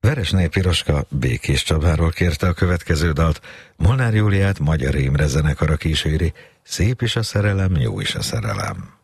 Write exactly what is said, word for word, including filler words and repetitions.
Veresné Piroska Békés Csabáról kérte a következő dalt, Molnár Júliát Magyar Imre zenekara kíséri, Szép is a szerelem, jó is a szerelem.